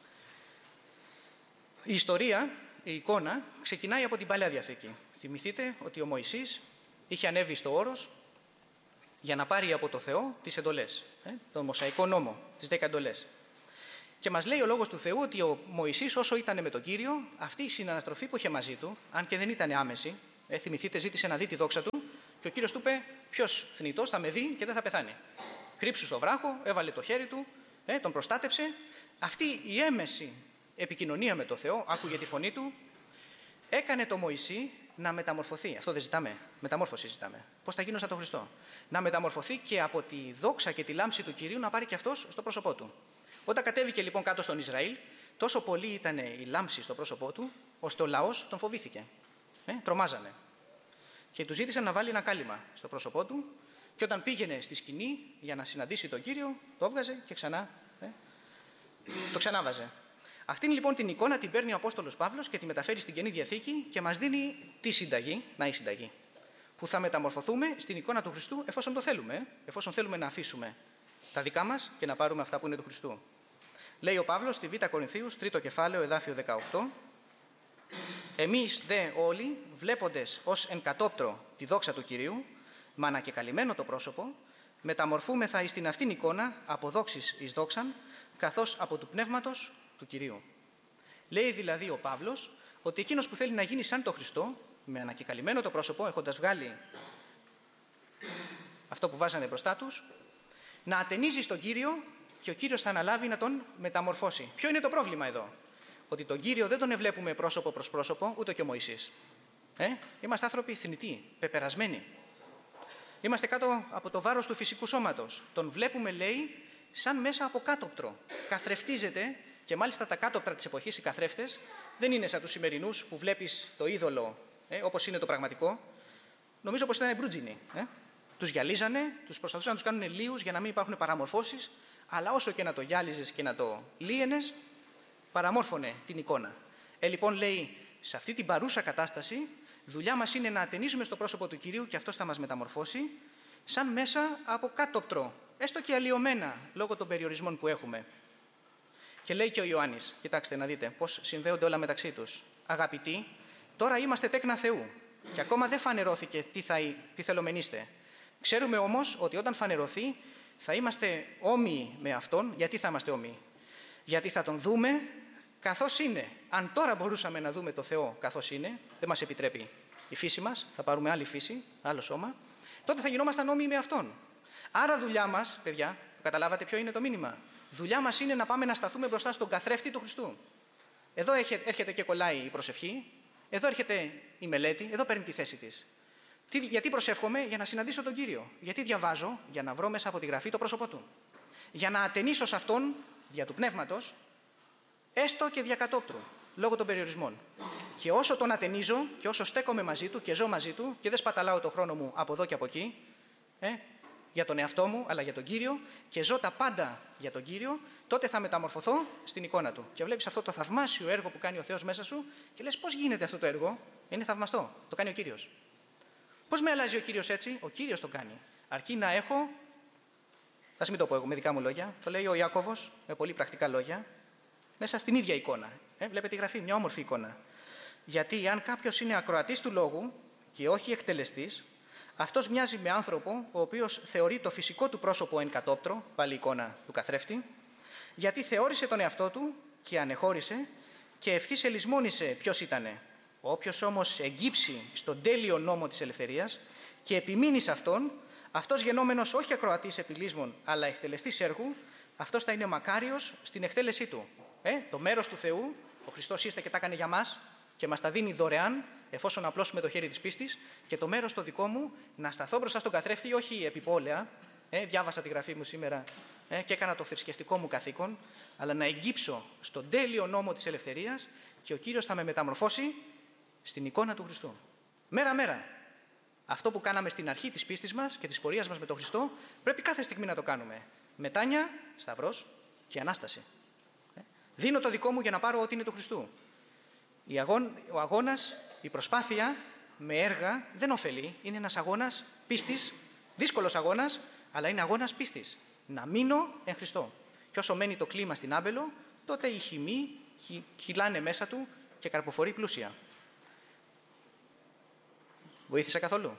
Η ιστορία, η εικόνα, ξεκινάει από την Παλαιά Διαθήκη. Θυμηθείτε ότι ο Μωυσής είχε ανέβει στο όρος για να πάρει από το Θεό τις εντολές, τον Μωσαϊκό νόμο, τις 10 εντολές. Και μας λέει ο Λόγος του Θεού ότι ο Μωυσής, όσο ήταν με τον Κύριο, αυτή η συναναστροφή που είχε μαζί του, αν και δεν ήταν άμεση, θυμηθείτε, ζήτησε να δει τη δόξα του, και ο Κύριος του είπε: ποιος θνητός θα με δει και δεν θα πεθάνει. Κρύψου στο βράχο, έβαλε το χέρι του, τον προστάτεψε. Αυτή η έμεση επικοινωνία με τον Θεό, άκουγε τη φωνή του, έκανε το Μωυσή να μεταμορφωθεί. Αυτό δεν ζητάμε. Μεταμόρφωση ζητάμε. Πώς θα γίνω σαν τον Χριστό. Να μεταμορφωθεί και από τη δόξα και τη λάμψη του Κυρίου να πάρει και αυτός στο πρόσωπό του. Όταν κατέβηκε λοιπόν κάτω στον Ισραήλ, τόσο πολύ ήταν η λάμψη στο πρόσωπό του, ώστε ο λαός τον φοβήθηκε. Τρομάζανε. Και του ζήτησαν να βάλει ένα κάλυμα στο πρόσωπό του, και όταν πήγαινε στη σκηνή για να συναντήσει τον Κύριο, το έβγαζε και ξανά το ξανάβαζε. Αυτήν λοιπόν την εικόνα την παίρνει ο Απόστολος Παύλος και τη μεταφέρει στην Καινή Διαθήκη και μας δίνει τη συνταγή, η συνταγή, που θα μεταμορφωθούμε στην εικόνα του Χριστού εφόσον το θέλουμε, εφόσον θέλουμε να αφήσουμε τα δικά μας και να πάρουμε αυτά που είναι του Χριστού. Λέει ο Παύλος στη Β' Κορινθίους, 3ο κεφάλαιο, εδάφιο 18: «Εμείς δε όλοι, βλέποντες ως εν κατόπτρο τη δόξα του Κυρίου, με ανακεκαλυμμένο το πρόσωπο, μεταμορφούμεθα εις την αυτήν εικόνα από δόξης εις δόξαν, καθώς από του πνεύματος του Κυρίου». Λέει δηλαδή ο Παύλος ότι εκείνος που θέλει να γίνει σαν τον Χριστό, με ανακεκαλυμμένο το πρόσωπο, έχοντας βγάλει αυτό που βάζανε μπροστά τους, να ατενίζει στον Κύριο και ο Κύριος θα αναλάβει να τον μεταμορφώσει. Ποιο είναι το πρόβλημα εδώ? Ότι τον Κύριο δεν τον ευλέπουμε πρόσωπο προς πρόσωπο, ούτε και ο Μωυσής. Είμαστε άνθρωποι θνητοί, πεπερασμένοι. Είμαστε κάτω από το βάρος του φυσικού σώματος. Τον βλέπουμε, λέει, σαν μέσα από κάτωπτρο. Καθρεφτίζεται, και μάλιστα τα κάτωπτρα της εποχής, οι καθρέφτες, δεν είναι σαν τους σημερινούς που βλέπεις το είδωλο όπως είναι το πραγματικό. Νομίζω πως ήταν μπρούτζινοι. Τους γυαλίζανε, τους προσπαθούσαν να τους κάνουν λίους για να μην υπάρχουν παραμορφώσεις, αλλά όσο και να το γυάλιζες και να το λύενες, παραμόρφωνε την εικόνα. Λοιπόν, λέει, σε αυτή την παρούσα κατάσταση, δουλειά μας είναι να ατενίζουμε στο πρόσωπο του Κυρίου και αυτός θα μας μεταμορφώσει, σαν μέσα από κάτωπτρο, έστω και αλλοιωμένα λόγω των περιορισμών που έχουμε. Και λέει και ο Ιωάννης, κοιτάξτε να δείτε πώς συνδέονται όλα μεταξύ τους. Αγαπητοί, τώρα είμαστε τέκνα Θεού και ακόμα δεν φανερώθηκε τι θελομενείστε. Ξέρουμε όμως ότι όταν φανερωθεί θα είμαστε όμοιοι με Αυτόν. Γιατί θα είμαστε όμοιοι? Γιατί θα Τον δούμε καθώς είναι. Αν τώρα μπορούσαμε να δούμε το Θεό καθώς είναι, δεν μας επιτρέπει η φύση μας, θα πάρουμε άλλη φύση, άλλο σώμα, τότε θα γινόμασταν όμοιοι με Αυτόν. Άρα δουλειά μας, παιδιά, καταλάβατε ποιο είναι το μήνυμα? Δουλειά μας είναι να πάμε να σταθούμε μπροστά στον καθρέφτη του Χριστού. Εδώ έρχεται και κολλάει η προσευχή, εδώ έρχεται η μελέτη, εδώ παίρνει τη θέση της. Γιατί προσεύχομαι? Για να συναντήσω τον Κύριο. Γιατί διαβάζω? Για να βρω μέσα από τη Γραφή το πρόσωπό Του. Για να ατενίσω σε Αυτόν, δια του Πνεύματος, έστω και διακατόπτρου, λόγω των περιορισμών. Και όσο τον ατενίζω και όσο στέκομαι μαζί Του και ζω μαζί Του και δεν σπαταλάω το χρόνο μου από εδώ και από εκεί, για τον εαυτό μου, αλλά για τον Κύριο, και ζω τα πάντα για τον Κύριο, τότε θα μεταμορφωθώ στην εικόνα Του. Και βλέπεις αυτό το θαυμάσιο έργο που κάνει ο Θεός μέσα σου και λες, πώς γίνεται αυτό το έργο? Είναι θαυμαστό. Το κάνει ο Κύριος. Πώς με αλλάζει ο Κύριος έτσι? Ο Κύριος το κάνει. Αρκεί να έχω, ας μην το πω εγώ με δικά μου λόγια, το λέει ο Ιάκωβος με πολύ πρακτικά λόγια, μέσα στην ίδια εικόνα. Βλέπετε η Γραφή, μια όμορφη εικόνα. Γιατί αν κάποιος είναι ακροατής του λόγου και όχι εκτελεστής, αυτός μοιάζει με άνθρωπο ο οποίος θεωρεί το φυσικό του πρόσωπο εν κατόπτρο, πάλι εικόνα του καθρέφτη, γιατί θεώρησε τον εαυτό του και ανεχώρησε και ευθύς ελισμόνησε ποιος ήτανε. Όποιος όμως εγκύψει στον τέλειο νόμο της ελευθερίας και επιμείνει σε αυτόν, αυτός γενόμενος όχι ακροατής επιλύσμων αλλά εκτελεστής έργου, αυτός θα είναι μακάριος στην εκτέλεσή του. Το μέρος του Θεού, ο Χριστός ήρθε και τα έκανε για μας και μας τα δίνει δωρεάν, εφόσον απλώσουμε το χέρι της πίστης, και το μέρος το δικό μου να σταθώ μπροστά στον καθρέφτη, όχι επιπόλαια, διάβασα τη Γραφή μου σήμερα και έκανα το θρησκευτικό μου καθήκον, αλλά να εγκύψω στον τέλειο νόμο της ελευθερίας και ο Κύριος θα με μεταμορφώσει στην εικόνα του Χριστού. Μέρα-μέρα. Αυτό που κάναμε στην αρχή της πίστης μας και της πορείας μας με τον Χριστό, πρέπει κάθε στιγμή να το κάνουμε. Μετάνοια, σταυρός και Ανάσταση. Δίνω το δικό μου για να πάρω ό,τι είναι του Χριστού. Ο αγώνας, η προσπάθεια με έργα δεν ωφελεί. Είναι ένας αγώνας πίστης, δύσκολος αγώνας, αλλά είναι αγώνας πίστης. Να μείνω εν Χριστώ. Και όσο μένει το κλίμα στην άμπελο, τότε οι χυμοί χυλάνε μέσα του και καρποφορεί πλούσια. Βοήθησα καθόλου?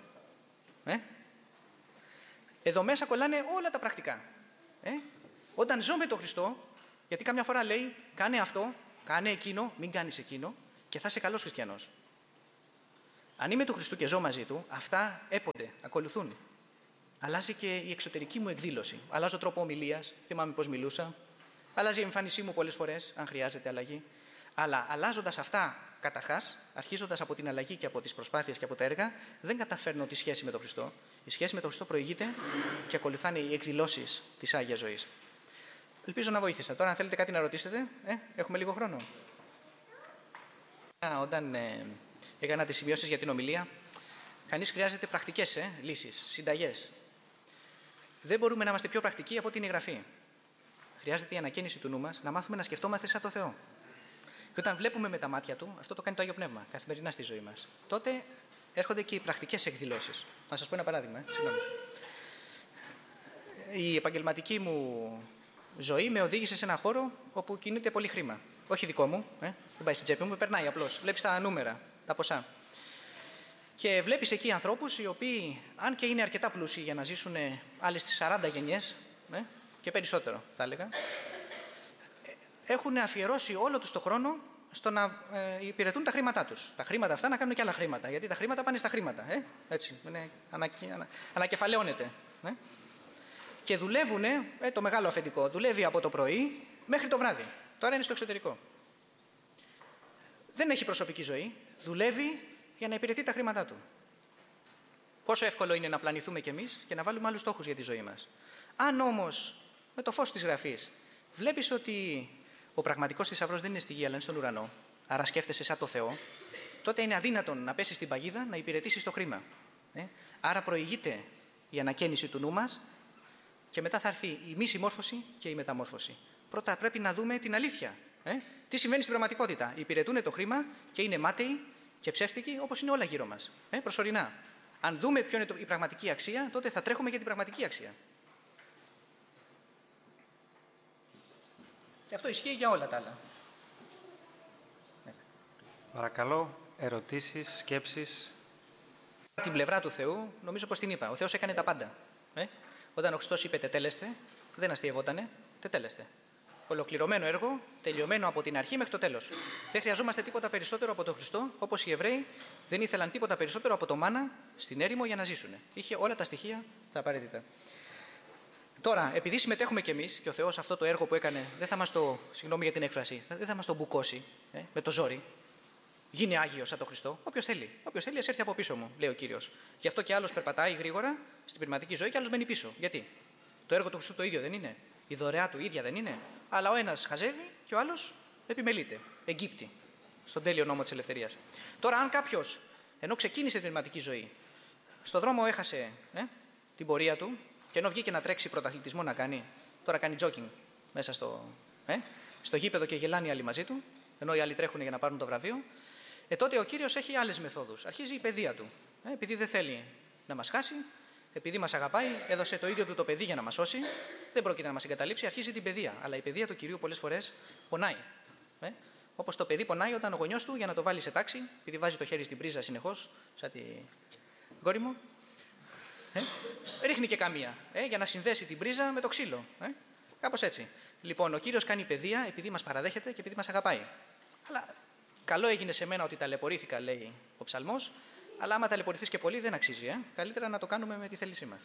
Εδώ μέσα κολλάνε όλα τα πρακτικά. Όταν ζω με τον Χριστό, Γιατί καμιά φορά λέει, κάνε αυτό, κάνε εκείνο, μην κάνεις εκείνο και θα είσαι καλός χριστιανός. Αν είμαι του Χριστού και ζω μαζί του, αυτά έπονται, ακολουθούν. Αλλάζει και η εξωτερική μου εκδήλωση. Αλλάζω τρόπο ομιλίας, θυμάμαι πώς μιλούσα. Αλλάζει η εμφάνισή μου πολλές φορές, αν χρειάζεται αλλαγή. Αλλά αλλάζοντας αυτά, καταρχάς, αρχίζοντας από την αλλαγή και από τις προσπάθειες και από τα έργα, δεν καταφέρνω τη σχέση με τον Χριστό. Η σχέση με τον Χριστό προηγείται και ακολουθάνε οι εκδηλώσεις της Άγιας Ζωής. Ελπίζω να βοήθησα. Τώρα, αν θέλετε κάτι να ρωτήσετε, έχουμε λίγο χρόνο. Όταν έκανα τις σημειώσεις για την ομιλία, κανείς χρειάζεται πρακτικές λύσεις, συνταγές. Δεν μπορούμε να είμαστε πιο πρακτικοί από την Γραφή. Χρειάζεται η ανακαίνιση του νου μας, να μάθουμε να σκεφτόμαστε σαν το Θεό. Και όταν βλέπουμε με τα μάτια του, αυτό το κάνει το Άγιο Πνεύμα καθημερινά στη ζωή μας. Τότε έρχονται και οι πρακτικές εκδηλώσεις. Να σας πω ένα παράδειγμα. Η επαγγελματική μου ζωή με οδήγησε σε ένα χώρο όπου κινείται πολύ χρήμα. Όχι δικό μου, δεν πάει στην τσέπη μου, περνάει απλώς. Βλέπεις τα νούμερα, τα ποσά. Και βλέπεις εκεί ανθρώπους οι οποίοι, αν και είναι αρκετά πλούσιοι για να ζήσουν άλλες 40 γενιές, και περισσότερο θα έλεγα, έχουν αφιερώσει όλο τους το χρόνο στο να υπηρετούν τα χρήματά τους. Τα χρήματα αυτά να κάνουν και άλλα χρήματα, γιατί τα χρήματα πάνε στα χρήματα. Έτσι, ανακεφαλαιώνεται. Και δουλεύουν, το μεγάλο αφεντικό, δουλεύει από το πρωί μέχρι το βράδυ. Τώρα είναι στο εξωτερικό. Δεν έχει προσωπική ζωή, δουλεύει για να υπηρετεί τα χρήματά του. Πόσο εύκολο είναι να πλανηθούμε κι εμείς και να βάλουμε άλλους στόχους για τη ζωή μας. Αν όμως, με το φως της Γραφής, βλέπεις ότι ο πραγματικός θησαυρός δεν είναι στη γη, αλλά είναι στον ουρανό, άρα σκέφτεσαι σαν το Θεό, τότε είναι αδύνατον να πέσεις στην παγίδα να υπηρετήσεις το χρήμα. Άρα προηγείται η ανακαίνιση του νου μας και μετά θα έρθει η μη συμμόρφωση και η μεταμόρφωση. Πρώτα πρέπει να δούμε την αλήθεια. Τι συμβαίνει στην πραγματικότητα. Υπηρετούν το χρήμα και είναι μάταιοι και ψεύτικοι όπως είναι όλα γύρω μας. Προσωρινά. Αν δούμε ποιο είναι η πραγματική αξία, τότε θα τρέχουμε για την πραγματική αξία. Και αυτό ισχύει για όλα τα άλλα. Παρακαλώ, ερωτήσεις, σκέψεις. Την πλευρά του Θεού, νομίζω πως την είπα. Ο Θεός έκανε τα πάντα. Όταν ο Χριστός είπε τετέλεστε, δεν αστειευότανε, τετέλεστε. Ολοκληρωμένο έργο, τελειωμένο από την αρχή μέχρι το τέλος. Δεν χρειαζόμαστε τίποτα περισσότερο από τον Χριστό, όπως οι Εβραίοι δεν ήθελαν τίποτα περισσότερο από το μάνα στην έρημο για να ζήσουν. Είχε όλα τα στοιχεία τα απαραίτητα. Τώρα, επειδή συμμετέχουμε κι εμείς και ο Θεός αυτό το έργο που έκανε, δεν θα μας το, συγγνώμη για την έκφραση, δεν θα μας το μπουκώσει με το ζόρι. Γίνει Άγιος σαν τον Χριστό. Όποιος θέλει. Όποιος θέλει, ας έρθει από πίσω μου, λέει ο Κύριος. Γι' αυτό και άλλος περπατάει γρήγορα στην πνευματική ζωή και άλλος μένει πίσω. Γιατί? Το έργο του Χριστού το ίδιο δεν είναι. Η δωρεά του ίδια δεν είναι. Αλλά ο ένας χαζεύει και ο άλλος επιμελείται. Εγκύπτει. Στον τέλειο νόμο της ελευθερίας. Τώρα, αν κάποιος, ενώ ξεκίνησε την πνευματική ζωή, στον δρόμο έχασε την πορεία του και ενώ βγήκε να τρέξει πρωταθλητισμό να κάνει, τώρα κάνει jogging μέσα στο γήπεδο και γελάνε οι άλλοι μαζί του, ενώ οι άλλοι τρέχουν για να πάρουν το βραβείο, τότε ο Κύριος έχει άλλες μεθόδους. Αρχίζει η παιδεία του. Επειδή δεν θέλει να μας χάσει, επειδή μας αγαπάει, έδωσε το ίδιο του το παιδί για να μας σώσει, δεν πρόκειται να μας εγκαταλείψει, αρχίζει την παιδεία. Αλλά η παιδεία του Κυρίου πολλές φορές πονάει. Όπως το παιδί πονάει όταν ο γονιός του για να το βάλει σε τάξη, επειδή βάζει το χέρι στην πρίζα συνεχώς, σαν την κόρη μου, ρίχνει και καμία για να συνδέσει την πρίζα με το ξύλο. Κάπως έτσι. Λοιπόν, ο Κύριος κάνει παιδεία επειδή μας παραδέχεται και επειδή μας αγαπάει. Αλλά καλό έγινε σε μένα ότι ταλαιπωρήθηκα, λέει ο ψαλμός, αλλά άμα ταλαιπωρηθείς και πολύ δεν αξίζει. Καλύτερα να το κάνουμε με τη θέλησή μας.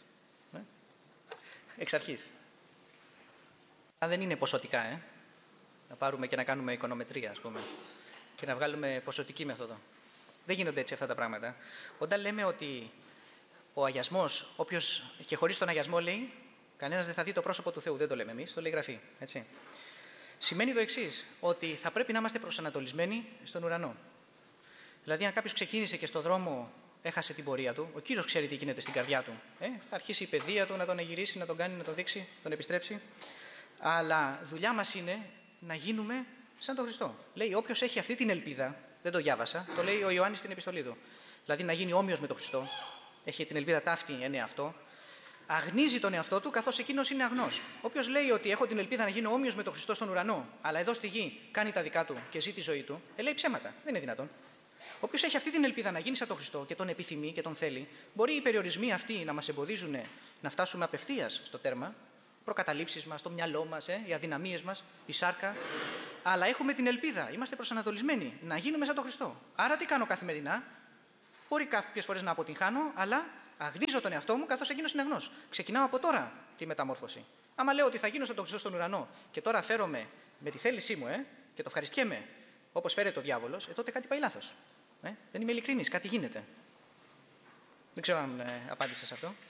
Εξ αρχής. Αν δεν είναι ποσοτικά, να πάρουμε και να κάνουμε οικονομετρία, ας πούμε, και να βγάλουμε ποσοτική μέθοδο. Δεν γίνονται έτσι αυτά τα πράγματα. Όταν λέμε ότι ο αγιασμός, όποιος και χωρίς τον αγιασμό λέει, κανένας δεν θα δει το πρόσωπο του Θεού. Δεν το λέμε εμείς, το λέει η Γραφή. Έτσι. Σημαίνει το εξής, ότι θα πρέπει να είμαστε προσανατολισμένοι στον ουρανό. Δηλαδή, αν κάποιος ξεκίνησε και στον δρόμο έχασε την πορεία του, ο Κύριος ξέρει τι γίνεται στην καρδιά του. Θα αρχίσει η παιδεία του να τον εγυρίσει, να τον κάνει, να τον δείξει, να τον επιστρέψει. Αλλά δουλειά μας είναι να γίνουμε σαν τον Χριστό. Λέει, όποιος έχει αυτή την ελπίδα, δεν το διάβασα, το λέει ο Ιωάννης στην επιστολή του. Δηλαδή, να γίνει όμοιος με τον Χριστό, έχει την ελπίδα ταύτη αυτό. Αγνίζει τον εαυτό του καθώς εκείνος είναι αγνός. Όποιος λέει ότι έχω την ελπίδα να γίνω όμοιος με τον Χριστό στον ουρανό, αλλά εδώ στη γη κάνει τα δικά του και ζει τη ζωή του, λέει ψέματα. Δεν είναι δυνατόν. Όποιος έχει αυτή την ελπίδα να γίνει σαν τον Χριστό και τον επιθυμεί και τον θέλει, μπορεί οι περιορισμοί αυτοί να μας εμποδίζουν να φτάσουμε απευθείας στο τέρμα, προκαταλήψεις μας, το μυαλό μας, οι αδυναμίες μας, η σάρκα. Αλλά έχουμε την ελπίδα, είμαστε προσανατολισμένοι να γίνουμε σαν τον Χριστό. Άρα τι κάνω καθημερινά? Μπορεί κάποιες φορές να αποτυγχάνω, αλλά αγνίζω τον εαυτό μου καθώς εκείνος είναι αγνός. Ξεκινάω από τώρα τη μεταμόρφωση. Άμα λέω ότι θα γίνω σαν τον Χριστό στον ουρανό και τώρα φέρομαι με τη θέλησή μου και το ευχαριστιέμαι όπως φέρεται ο διάβολος, τότε κάτι πάει λάθος. Δεν είμαι ειλικρινής, κάτι γίνεται. Δεν ξέρω αν απάντησα σε αυτό.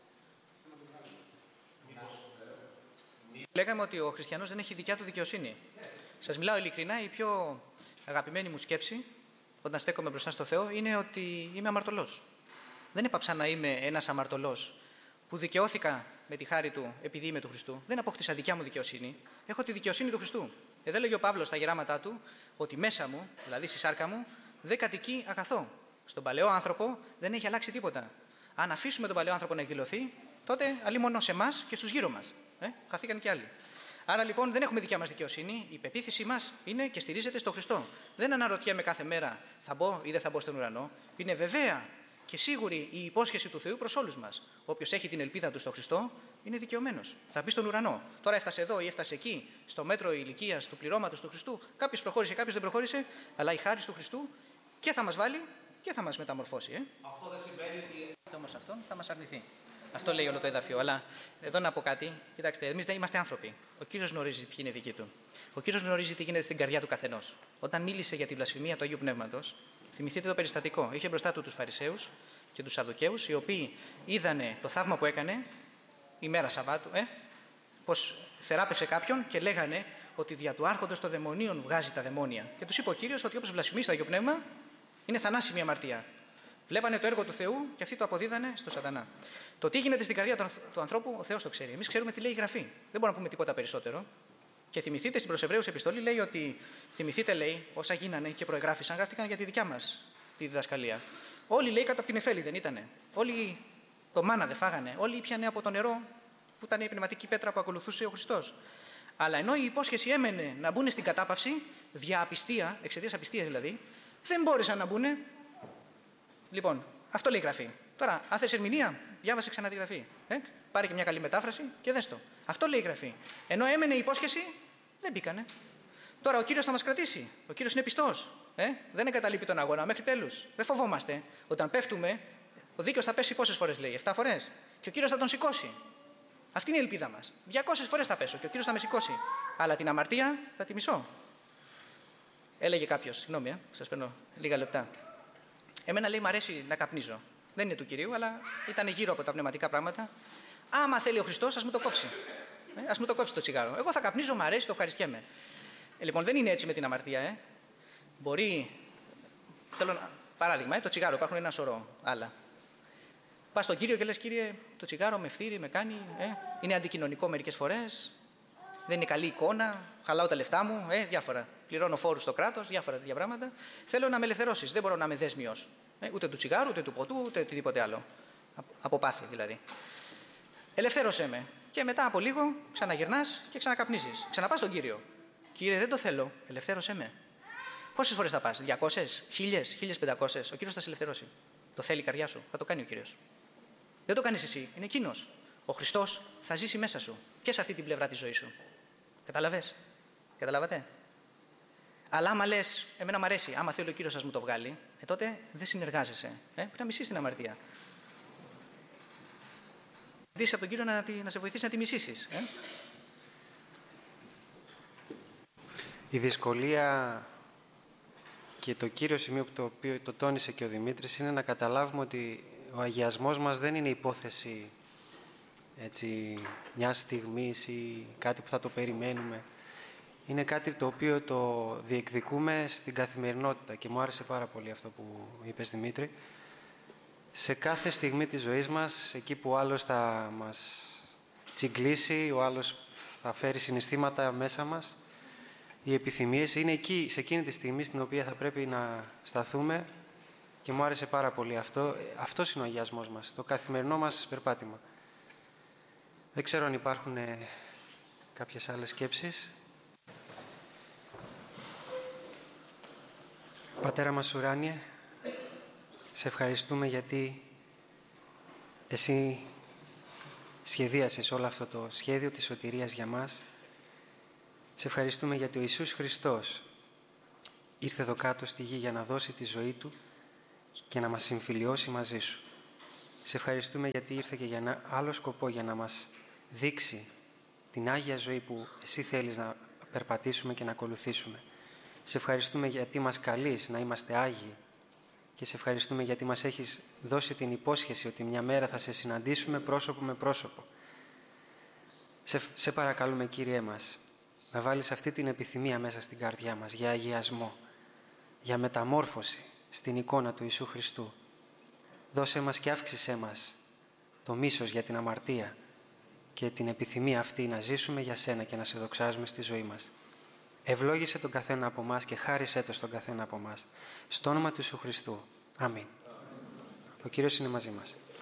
Λέγαμε ότι ο χριστιανός δεν έχει δικιά του δικαιοσύνη. Σας μιλάω ειλικρινά, η πιο αγαπημένη μου σκέψη όταν στέκομαι μπροστά στο Θεό είναι ότι είμαι αμαρτωλός. Δεν έπαψα να είμαι ένας αμαρτωλός που δικαιώθηκα με τη χάρη του επειδή είμαι του Χριστού. Δεν απόκτησα δικιά μου δικαιοσύνη. Έχω τη δικαιοσύνη του Χριστού. Δεν λέγει ο Παύλος στα γεράματά του ότι μέσα μου, δηλαδή στη σάρκα μου, δεν κατοικεί αγαθό. Στον παλαιό άνθρωπο δεν έχει αλλάξει τίποτα. Αν αφήσουμε τον παλαιό άνθρωπο να εκδηλωθεί, τότε αλλήμωνο σε εμάς και στους γύρω μας. Χαθήκαν και άλλοι. Άρα λοιπόν δεν έχουμε δικιά μας δικαιοσύνη. Η πεποίθησή μας είναι και στηρίζεται στο Χριστό. Δεν αναρωτιέμαι κάθε μέρα θα μπω ή δεν θα μπω στον ουρανό. Είναι βεβαία και σίγουρη η υπόσχεση του Θεού προς όλους μας. Όποιος έχει την ελπίδα του στο Χριστό είναι δικαιωμένος. Θα μπει στον ουρανό. Τώρα έφτασε εδώ ή έφτασε εκεί, στο μέτρο ηλικίας του πληρώματος του Χριστού. Κάποιος προχώρησε, κάποιος δεν προχώρησε, αλλά η χάρη του Χριστού και θα μας βάλει και θα μας μεταμορφώσει. Αυτό δεν σημαίνει ότι. Όμως αυτόν θα μας αρνηθεί. Αυτό λέει όλο το εδάφιο. Αλλά εδώ να πω κάτι. Κοιτάξτε, εμείς δεν είμαστε άνθρωποι. Ο Κύριος γνωρίζει ποιοι είναι δικοί του. Ο Κύριος γνωρίζει τι γίνεται στην καρδιά του καθενός. Όταν μίλησε για τη βλασφημία του Αγίου Πνεύματος, θυμηθείτε το περιστατικό. Είχε μπροστά του τους Φαρισαίους και τους Σαδδουκαίους, οι οποίοι είδανε το θαύμα που έκανε, ημέρα Σαββάτου, πως θεράπευσε κάποιον και λέγανε ότι δια του άρχοντος των δαιμονίων βγάζει τα δαιμόνια. Και τους είπε ο Κύριος ότι όποιος βλασφημεί στο Αγίο Πνεύμα είναι θανάσιμη αμαρτία. Βλέπανε το έργο του Θεού και αυτοί το αποδίδανε στο Σατανά. Το τι γίνεται στην καρδιά του ανθρώπου, ο Θεός το ξέρει. Εμείς ξέρουμε τι λέει η Γραφή. Δεν μπορούμε να πούμε τίποτα περισσότερο. Και θυμηθείτε στην προς Εβραίους επιστολή, λέει ότι. Θυμηθείτε, λέει, όσα γίνανε και προεγράφησαν, γράφτηκαν για τη δικιά μας τη διδασκαλία. Όλοι, λέει, κάτω από την νεφέλη δεν ήτανε. Όλοι το μάνα δεν φάγανε. Όλοι ήπιανε από το νερό που ήταν η πνευματική πέτρα που ακολουθούσε ο Χριστός. Αλλά ενώ η υπόσχεση έμενε να μπουν στην κατάπαυση, δια απιστία, εξαιτίας απιστίας δηλαδή, δεν μπόρεσαν να μπουν. Λοιπόν, αυτό λέει η Γραφή. Τώρα, αν θες ερμηνεία, διάβασε ξανά τη Γραφή. Πάρε και μια καλή μετάφραση και δες το. Αυτό λέει η Γραφή. Ενώ έμενε η υπόσχεση, δεν μπήκανε. Τώρα ο Κύριος θα μας κρατήσει. Ο Κύριος είναι πιστός. Δεν εγκαταλείπει τον αγώνα μέχρι τέλους. Δεν φοβόμαστε. Όταν πέφτουμε, ο δίκαιος θα πέσει πόσες φορές, λέει? 7 φορές. Και ο Κύριος θα τον σηκώσει. Αυτή είναι η ελπίδα μας. 200 φορές θα πέσω και ο Κύριος θα με σηκώσει. Αλλά την αμαρτία θα τη μισώ. Έλεγε κάποιος, συγγνώμη, σας παίρνω λίγα λεπτά. Εμένα, λέει, μ' αρέσει να καπνίζω. Δεν είναι του Κυρίου, αλλά ήταν γύρω από τα πνευματικά πράγματα. Άμα θέλει ο Χριστός, ας μου το κόψει. Ας μου το κόψει το τσιγάρο. Εγώ θα καπνίζω, μ' αρέσει, το ευχαριστιέμαι. Λοιπόν, δεν είναι έτσι με την αμαρτία. Μπορεί. Θέλω παράδειγμα, το τσιγάρο, υπάρχουν ένα σωρό άλλα. Πας στον Κύριο και λες: Κύριε, το τσιγάρο με φθείρει, με κάνει. Είναι αντικοινωνικό μερικές φορές. Δεν είναι καλή εικόνα. Χαλάω τα λεφτά μου. Διάφορα. Πληρώνω φόρους στο κράτος, διάφορα τέτοια πράγματα. Θέλω να με ελευθερώσεις. Δεν μπορώ να είμαι δέσμιος. Ούτε του τσιγάρου, ούτε του ποτού, ούτε οτιδήποτε άλλο. Από πάθη δηλαδή. Ελευθέρωσέ με. Και μετά από λίγο ξαναγυρνάς και ξανακαπνίζεις. Ξαναπάς στον Κύριο. Κύριε, δεν το θέλω. Ελευθέρωσέ με. Πόσες φορές θα πας? 200, 1000, 1500. Ο Κύριος θα σε ελευθερώσει. Το θέλει η καρδιά σου. Θα το κάνει ο Κύριος. Δεν το κάνεις εσύ. Είναι εκείνος. Ο Χριστός θα ζήσει μέσα σου και σε αυτή την πλευρά της ζωής σου. Καταλαβες? Καταλάβατε? Αλλά άμα λες, εμένα μ' αρέσει, άμα θέλει ο Κύριος σας μου το βγάλει, τότε δεν συνεργάζεσαι. Πρέπει να μισείς την αμαρτία. Ζητήσεις από τον Κύριο να σε βοηθήσει να τη μισήσεις. Η δυσκολία και το κύριο σημείο που το οποίο το τόνισε και ο Δημήτρης είναι να καταλάβουμε ότι ο αγιασμός μας δεν είναι υπόθεση μιας στιγμής ή κάτι που θα το περιμένουμε. Είναι κάτι το οποίο το διεκδικούμε στην καθημερινότητα και μου άρεσε πάρα πολύ αυτό που είπες, Δημήτρη. Σε κάθε στιγμή της ζωής μας, εκεί που ο άλλος θα μας τσιγκλίσει, ο άλλος θα φέρει συναισθήματα μέσα μας, οι επιθυμίες είναι εκεί, σε εκείνη τη στιγμή στην οποία θα πρέπει να σταθούμε και μου άρεσε πάρα πολύ αυτό. Αυτός είναι ο αγιασμός μας, το καθημερινό μας περπάτημα. Δεν ξέρω αν υπάρχουν κάποιες άλλες σκέψεις. Πατέρα μας ουράνιε, σε ευχαριστούμε γιατί εσύ σχεδίασες όλο αυτό το σχέδιο της σωτηρίας για μας. Σε ευχαριστούμε γιατί ο Ιησούς Χριστός ήρθε εδώ κάτω στη γη για να δώσει τη ζωή Του και να μας συμφιλιώσει μαζί Σου. Σε ευχαριστούμε γιατί ήρθε και για ένα άλλο σκοπό, για να μας δείξει την Άγια ζωή που Εσύ θέλεις να περπατήσουμε και να ακολουθήσουμε. Σε ευχαριστούμε γιατί μας καλείς να είμαστε Άγιοι και σε ευχαριστούμε γιατί μας έχεις δώσει την υπόσχεση ότι μια μέρα θα Σε συναντήσουμε πρόσωπο με πρόσωπο. Σε παρακαλούμε, Κύριέ μας, να βάλεις αυτή την επιθυμία μέσα στην καρδιά μας για αγιασμό, για μεταμόρφωση στην εικόνα του Ιησού Χριστού. Δώσε μας και αύξησέ μας το μίσος για την αμαρτία και την επιθυμία αυτή να ζήσουμε για Σένα και να Σε δοξάζουμε στη ζωή μας. Ευλόγησε τον καθένα από μας και χάρισέ το στον καθένα από μας. Στο όνομα του Ιησού Χριστού. Αμήν. Ο Κύριος είναι μαζί μας.